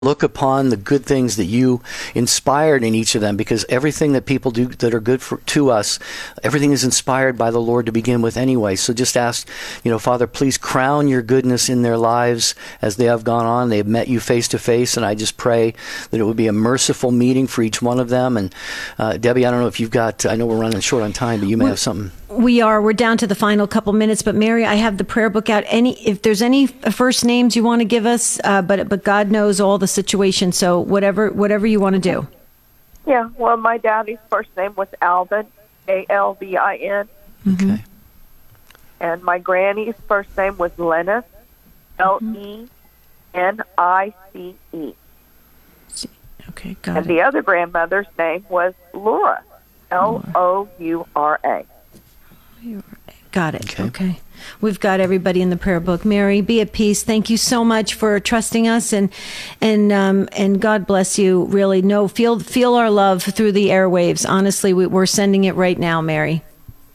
look upon the good things that you inspired in each of them, because everything that people do that are good to us, everything is inspired by the Lord to begin with anyway. So just ask, Father, please crown your goodness in their lives as they have gone on. They have met you face to face, and I just pray that it would be a merciful meeting for each one of them. And Debbie, I don't know if you've got, I know we're running short on time, but you may have something. We're down to the final couple minutes, but Mary, I have the prayer book out. If there's any first names you want to give us, but God knows all the situation, so whatever you want to do. Yeah, well, my daddy's first name was Alvin, Alvin. Okay. And my granny's first name was Lennis, Lenice. Okay, got and it. the other grandmother's name was Laura, Loura. Got it. Okay. We've got everybody in the prayer book. Mary, be at peace. Thank you so much for trusting us, and God bless you. Really, feel our love through the airwaves. Honestly, we're sending it right now, Mary.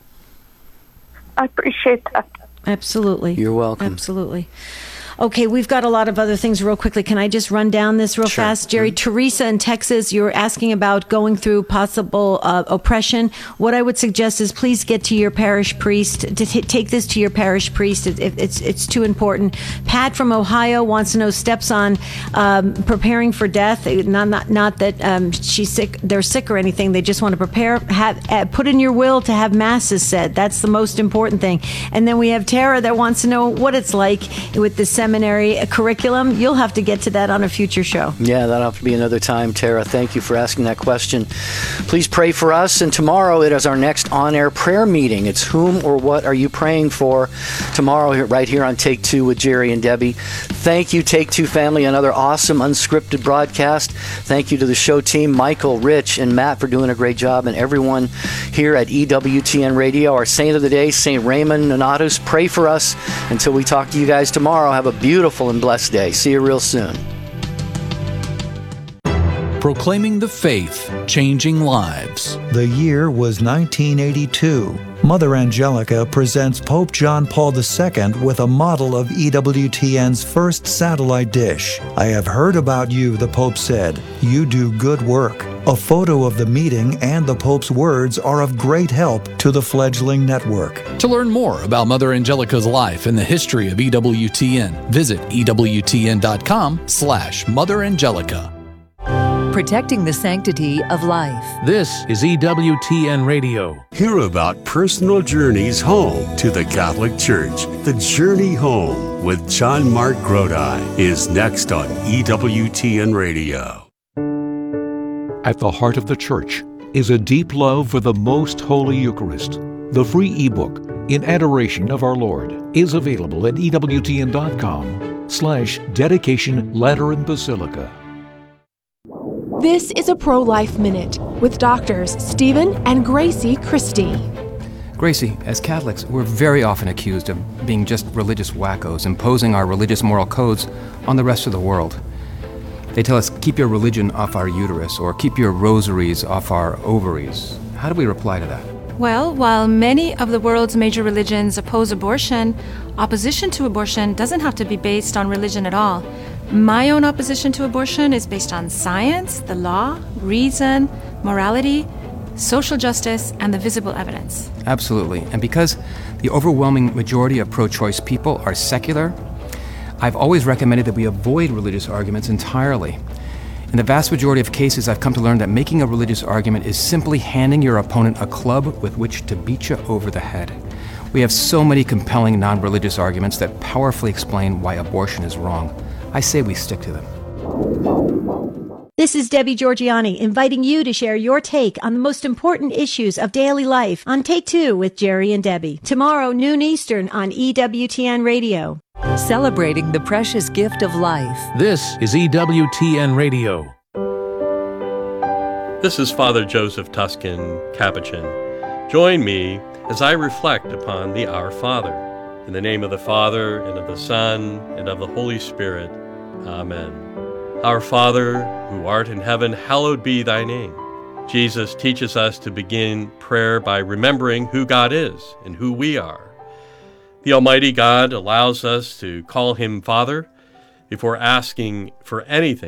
I appreciate that. Absolutely. You're welcome. Absolutely. Okay, we've got a lot of other things real quickly. Can I just run down this real fast? Jerry, Teresa in Texas, you're asking about going through possible oppression. What I would suggest is please get to your parish priest, to take this to your parish priest. It's too important. Pat from Ohio wants to know steps on preparing for death. Not that she's sick, they're sick or anything. They just want to prepare. Put in your will to have masses said. That's the most important thing. And then we have Tara that wants to know what it's like with the seminary curriculum. You'll have to get to that on a future show. Yeah, that'll have to be another time, Tara. Thank you for asking that question. Please pray for us. And tomorrow it is our next on-air prayer meeting. It's whom or what are you praying for tomorrow, right here on Take Two with Jerry and Debbie. Thank you, Take Two family. Another awesome unscripted broadcast. Thank you to the show team, Michael, Rich, and Matt, for doing a great job, and everyone here at EWTN Radio. Our saint of the day, St. Raymond Nonatus. Pray for us until we talk to you guys tomorrow. Have a beautiful and blessed day. See you real soon. Proclaiming the faith, changing lives. The year was 1982. Mother Angelica presents Pope John Paul II with a model of EWTN's first satellite dish. I have heard about you, the Pope said. You do good work. A photo of the meeting and the Pope's words are of great help to the fledgling network. To learn more about Mother Angelica's life and the history of EWTN, visit EWTN.com/Mother Angelica. Protecting the sanctity of life. This is EWTN Radio. Hear about personal journeys home to the Catholic Church. The Journey Home with John Mark Grodi is next on EWTN Radio. At the heart of the Church is a deep love for the Most Holy Eucharist. The free ebook, In Adoration of Our Lord, is available at EWTN.com/Dedication Lateran Basilica. This is a Pro-Life Minute with doctors Stephen and Gracie Christie. Gracie, as Catholics, we're very often accused of being just religious wackos, imposing our religious moral codes on the rest of the world. They tell us, keep your religion off our uterus, or keep your rosaries off our ovaries. How do we reply to that? Well, while many of the world's major religions oppose abortion, opposition to abortion doesn't have to be based on religion at all. My own opposition to abortion is based on science, the law, reason, morality, social justice, and the visible evidence. Absolutely. And because the overwhelming majority of pro-choice people are secular, I've always recommended that we avoid religious arguments entirely. In the vast majority of cases, I've come to learn that making a religious argument is simply handing your opponent a club with which to beat you over the head. We have so many compelling non-religious arguments that powerfully explain why abortion is wrong. I say we stick to them. This is Debbie Georgianni, inviting you to share your take on the most important issues of daily life on Take Two with Jerry and Debbie. Tomorrow, noon Eastern on EWTN Radio. Celebrating the precious gift of life. This is EWTN Radio. This is Father Joseph Tuscan, Capuchin. Join me as I reflect upon the Our Father. In the name of the Father, and of the Son, and of the Holy Spirit. Amen. Our Father, who art in heaven, hallowed be thy name. Jesus teaches us to begin prayer by remembering who God is and who we are. The Almighty God allows us to call him Father. If we're asking for anything,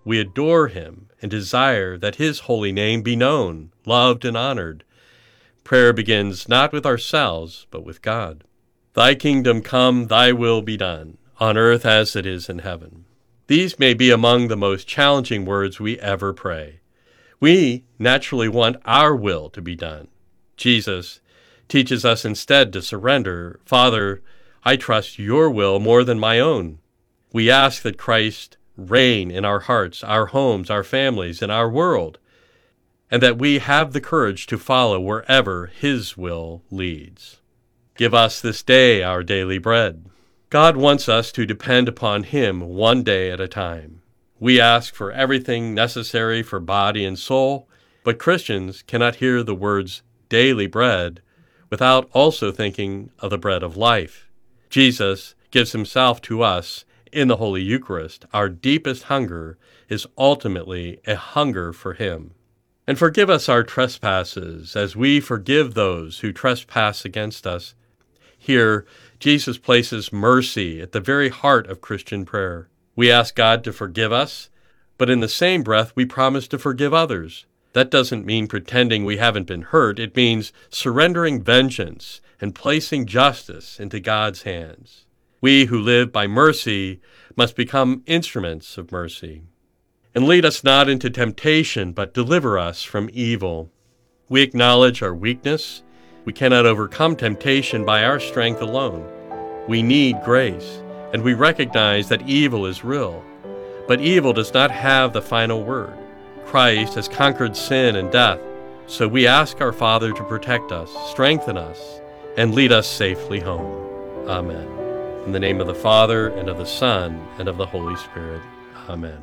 We adore him and desire that his holy name be known, loved, and honored. Prayer begins not with ourselves, but with God. Thy kingdom come, thy will be done, on earth as it is in heaven. These may be among the most challenging words we ever pray. We naturally want our will to be done. Jesus teaches us instead to surrender. Father, I trust your will more than my own. We ask that Christ reign in our hearts, our homes, our families, and our world, and that we have the courage to follow wherever his will leads. Give us this day our daily bread. God wants us to depend upon him one day at a time. We ask for everything necessary for body and soul, but Christians cannot hear the words daily bread without also thinking of the bread of life. Jesus gives himself to us in the Holy Eucharist. Our deepest hunger is ultimately a hunger for him. And forgive us our trespasses as we forgive those who trespass against us. Here, Jesus places mercy at the very heart of Christian prayer. We ask God to forgive us, but in the same breath we promise to forgive others. That doesn't mean pretending we haven't been hurt. It means surrendering vengeance and placing justice into God's hands. We who live by mercy must become instruments of mercy. And lead us not into temptation, but deliver us from evil. We acknowledge our weakness. We cannot overcome temptation by our strength alone. We need grace, and we recognize that evil is real. But evil does not have the final word. Christ has conquered sin and death, so we ask our Father to protect us, strengthen us, and lead us safely home. Amen. In the name of the Father, and of the Son, and of the Holy Spirit. Amen.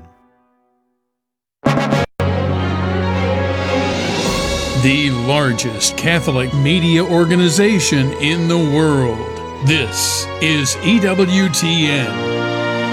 The largest Catholic media organization in the world. This is EWTN.